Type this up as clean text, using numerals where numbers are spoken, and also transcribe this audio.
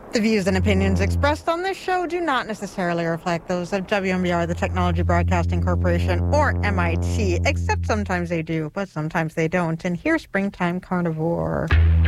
The views and opinions expressed on this show do not necessarily reflect those of WMBR, the Technology Broadcasting Corporation, or MIT, except sometimes they do, but sometimes they don't. And here's Springtime Carnivore.